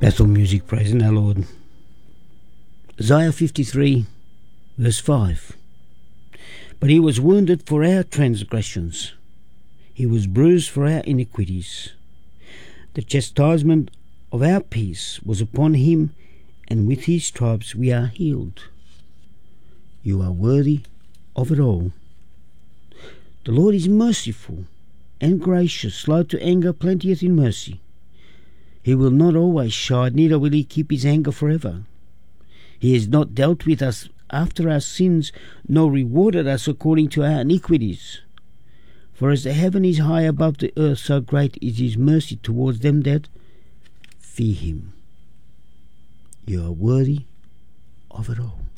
Bethel Music, praising our Lord. Isaiah 53, verse 5. But he was wounded for our transgressions, he was bruised for our iniquities. The chastisement of our peace was upon him, and with his stripes we are healed. You are worthy of it all. The Lord is merciful and gracious, slow to anger, plenteous in mercy. He will not always chide, neither will he keep his anger forever. He has not dealt with us after our sins, nor rewarded us according to our iniquities. For as the heaven is high above the earth, so great is his mercy towards them that fear him. You are worthy of it all.